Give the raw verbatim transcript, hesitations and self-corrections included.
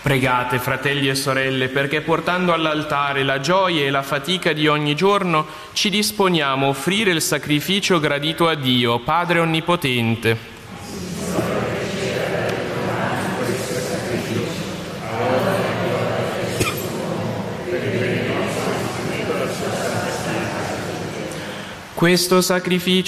Pregate, fratelli e sorelle, perché portando all'altare la gioia e la fatica di ogni giorno, ci disponiamo a offrire il sacrificio gradito a Dio, Padre Onnipotente. Questo sacrificio